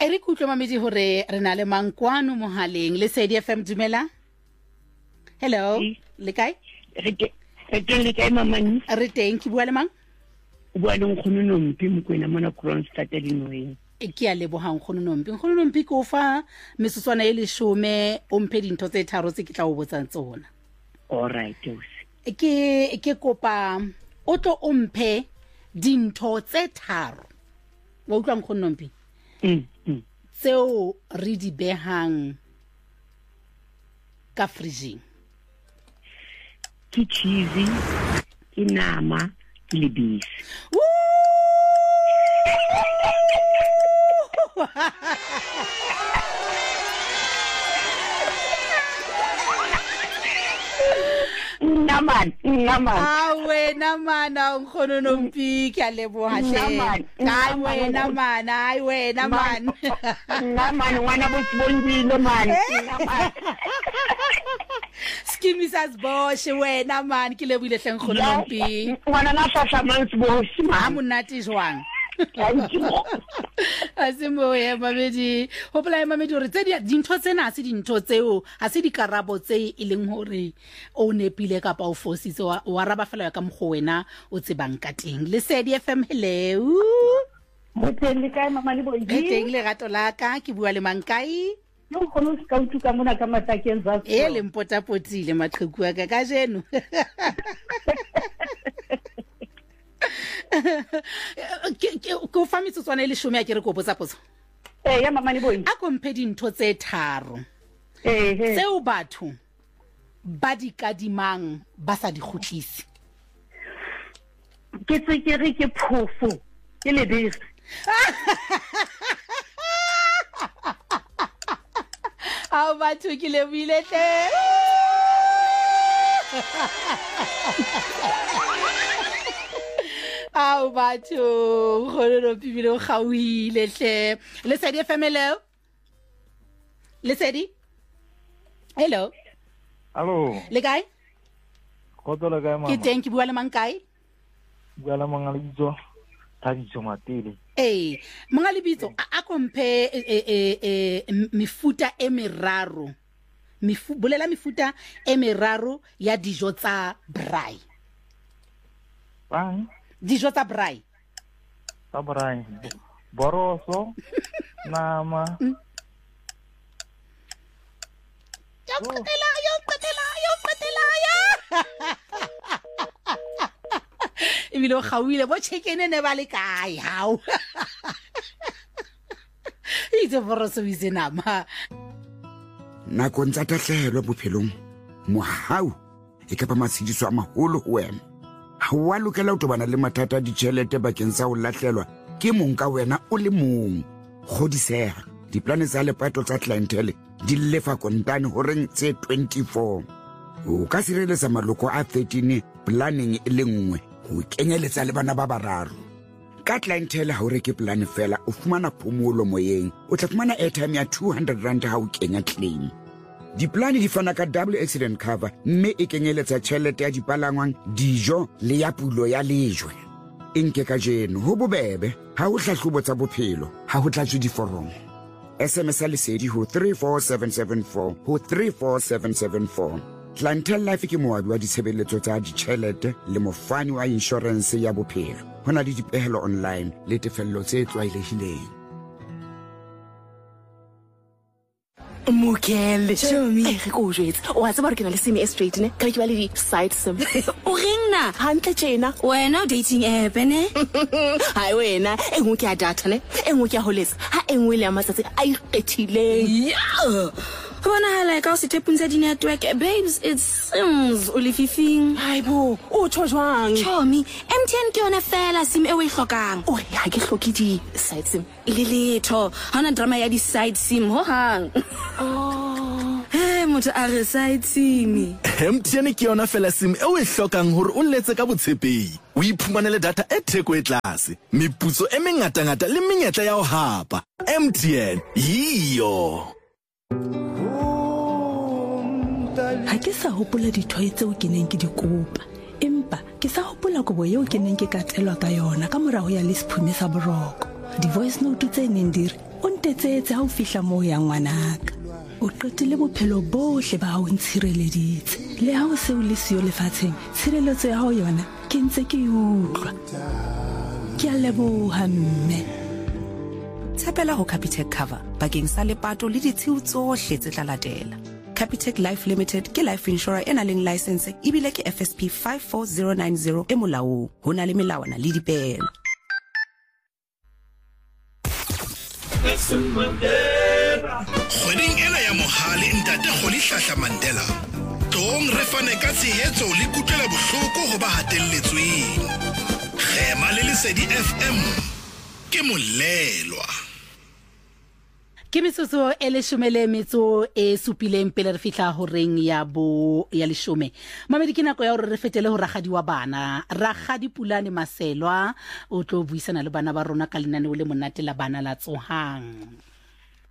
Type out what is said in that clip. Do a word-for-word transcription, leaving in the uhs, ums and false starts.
e re kutlwa mamedi hore re na le Mankwano mohaleng le Sedi F M dumela. Hello, le kae? Re ke re ke le kae mamane? Re teng ke bua le mang? O bua le Nkgono Nompi Mokwena mona Kroonstad Dinweng. E ke a leboha Nkgono Nompi. Nkgono Nompi ko fa mesotswana e leshome o mphe dintho tse tharo tse ke tla o botsang tsona. All right, e ke ke kopa o tlo o mphe dintho tse tharo. Wa utlwa Nkgono Nompi? Mm. mm. Tseo re di behang ka fridging. Ke cheese, ke nama, le beef. Naman, naman. Awe naman ang Nkgono Nompi ke a leboha hle. Awe naman, awe naman. Naman ngwana botsbondile man. Skimisas bosh wena man ke lebohile hle Nkgono Nompi. Ngwana na fasa mans bosh ma monate jwang. Asimo ye mamedi hopola mamedi hore tse dintho tsena ha se dintho tseo ha se dikarabo tse e leng hore o nepile kapa o fositse wa raba fela ka mgo wena o tsebang ka teng le Sedi F M hello mo teng le kae mama le boyi le teng le gato la ka ke bua le mankai yo khono ska utuka mona ka matakeng za e le mpotapotile maqheku a ka ka jeno ko famitso tswana ile shome a ke re go botsa potso eh ya mama le boyi a ko mphe dintho tse tharo eh eh tseo batho ba di kadimang ba sa di khutlisi ke tsekere ke phofo ke lebese a batho ke le buile tle Au batho Nkgono Nompi bile o gauile hle le Sedi F M hello le Sedi hello Hello le kae Khotso le kae mama ke teng ke bua le mang kae bua le Mangalebitso Thabiso Matile eh Mangalebitso a komphe e mefuta e meraro mifu bolela mefuta e meraro ya dijo tsa braai bang dijo tsa braai tsa braai boroso nama yo qetela yo qetela yo qetela ya e bile o gauile bo chicken ne ba le kae hao itse boroso itse nama nako ntsa tahlelo bophelong mohau e ka ba matshidiso a maholo ho wena ha wa lokela ho tobana le mathata di tšhelete bakeng sa ho lahlelwa ke mong ka wena o le mong godiseha diplane tsa lepato tsa clientele di lefa kontane ho reng tse twenty-four o ka sireletsa maloko a thirteen planning e le nngwe ho kenyeletsa le bana ba bararo ka clientele ha o reke plan fela o fumana phomolo moyeng o tla fumana airtime ya two hundred rand ha o kenya claim diplane di fana ka double accident cover mme e kenyeletsa tšhelete ya dipalangwang dijo le ya pulo ya lejwe enke ka jeno ho bobebe ha o hlahlobo tsa bophelo ha ho tlatswe diforomo S M S Lesedi ho three four seven seven four ho three four seven seven four Clientele Life ke moabi wa ditshebeletso tsa ditšhelete le mofani wa insurance ya bophelo hona le dipehelo online le tefello tse tlwaelehileng Mukele show me re go jwetsa o a tsaba re ke na le sim straight ne ka ke ba le di side sim o ringna hantle tjena wena dating app ne hai wena e ngwe ke a data ne e ngwe ke a holetsa ha e ngwe le ya matsatsi a ikgethileng yeah bona hala ka o se tepunza di network babes it seems o lefifing haibo o tshojwang chomi M T N ke yona fela sim e o e hlokang o ya ke hloki di side sim le letho hana drama ya di side sim ho hang oh eh motho a re side sim M T N ke yona fela sim e o e hlokang hore o letse ka botshepehi o iphumanele data e theko e tlase meputso e mengata ngata le menyetla ya ho hapa M T N yiyo ha ke sa hopola dithoe tseo ke neng ke di kopa empa ke sa hopola kobo yeo ke neng ke katelwa ka yona ka morao ya lesiphume sa boroko di voice note tse neng dire o ntetsetse ha o fihla moo ya ngwanaka o qetile bophelo bohle ba hao ntshireleditse le ha o se o le siyo lefatsheng tshireletso ya hao yona ke ntse ke utlwa ke a leboha mme tshepela ho Capitec cover bakeng sa lepato le ditshiu tsohle tse tla latela. Capitec Life Limited ke life insurer ena leng license ebile ke F S P five four zero nine zero e molaong ho na le melawana le dipehelo. Kgweding ena ya mohale ntate Kgolihlahla Mandela tong re fane ka tshehetso le kutlwela bohloko ho ba hatelletsweng. Khema le Lesedi F M ke molelwa. Ke metsotso e leshome le metso e supileng pele re fihla ho reng ya bo ya leshome. Mamedi ke nako ya hore re fetele ho Rakgadi wa bana. Rakgadi Pulane Maselwa o tlo buisana le bana ba rona ka lenaneo le monate la bana la Tsohang.